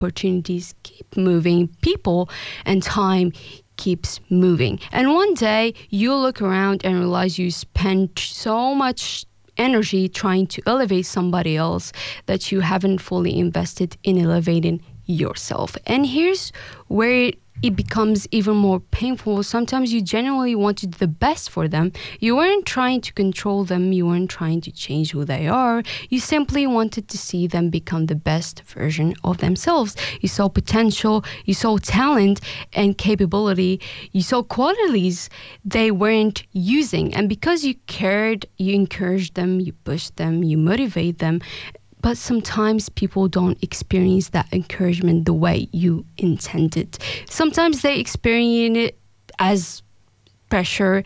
opportunities keep moving, people and time keeps moving. And one day you look around and realize you spent so much energy trying to elevate somebody else that you haven't fully invested in elevating yourself. And here's where it becomes even more painful. Sometimes you genuinely wanted the best for them. You weren't trying to control them. You weren't trying to change who they are. You simply wanted to see them become the best version of themselves. You saw potential. You saw talent and capability. You saw qualities they weren't using. And because you cared, you encouraged them, you pushed them, you motivate them. But sometimes people don't experience that encouragement the way you intended. Sometimes they experience it as pressure,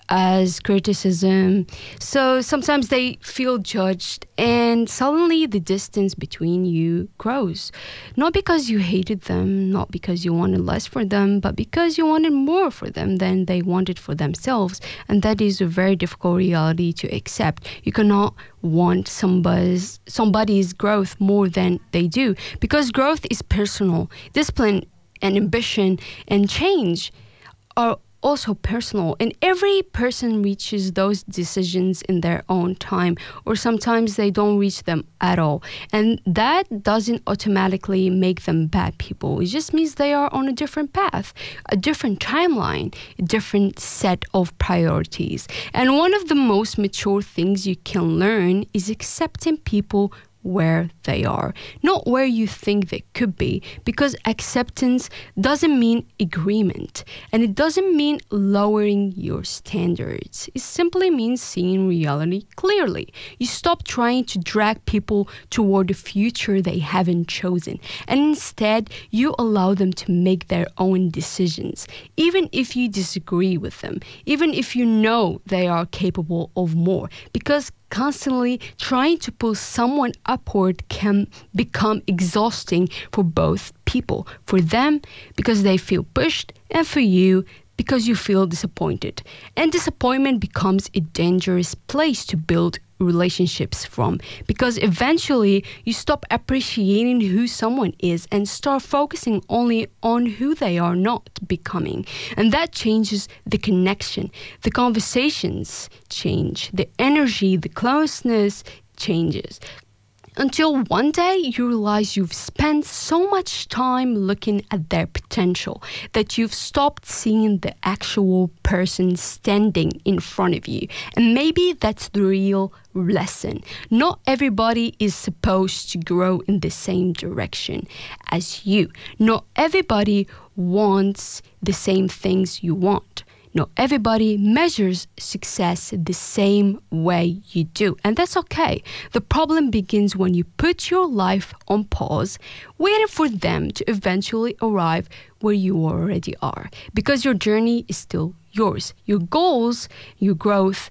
as criticism. So sometimes they feel judged, and suddenly the distance between you grows. Not because you hated them, not because you wanted less for them, but because you wanted more for them than they wanted for themselves. And that is a very difficult reality to accept. You cannot want somebody's growth more than they do, because growth is personal. Discipline and ambition and change are also personal, and every person reaches those decisions in their own time, or sometimes they don't reach them at all. And that doesn't automatically make them bad people. It just means they are on a different path, a different timeline, a different set of priorities. And one of the most mature things you can learn is accepting people where they are, not where you think they could be, because acceptance doesn't mean agreement, and it doesn't mean lowering your standards. It simply means seeing reality clearly. You stop trying to drag people toward a future they haven't chosen, and instead you allow them to make their own decisions, even if you disagree with them, even if you know they are capable of more, because constantly trying to pull someone upward can become exhausting for both people. For them, because they feel pushed, and for you, because you feel disappointed. And disappointment becomes a dangerous place to build relationships from, because eventually you stop appreciating who someone is and start focusing only on who they are not becoming. And that changes the connection. The conversations change, the energy, the closeness changes. Until one day you realize you've spent so much time looking at their potential that you've stopped seeing the actual person standing in front of you. And maybe that's the real lesson. Not everybody is supposed to grow in the same direction as you. Not everybody wants the same things you want. Not everybody measures success the same way you do, and that's okay. The problem begins when you put your life on pause, waiting for them to eventually arrive where you already are, because your journey is still yours. Your goals, your growth,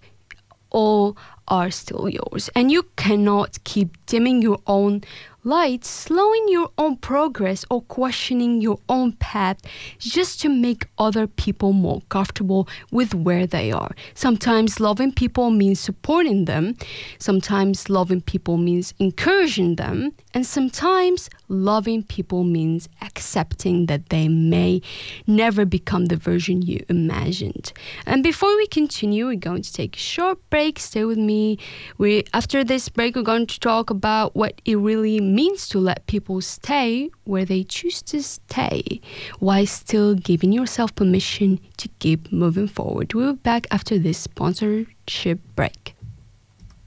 all are still yours, and you cannot keep dimming your own light, slowing your own progress, or questioning your own path just to make other people more comfortable with where they are. Sometimes loving people means supporting them. Sometimes loving people means encouraging them. And sometimes loving people means accepting that they may never become the version you imagined. And before we continue, we're going to take a short break. Stay with me. After this break, we're going to talk about what it really means to let people stay where they choose to stay, while still giving yourself permission to keep moving forward. We'll be back after this sponsorship break.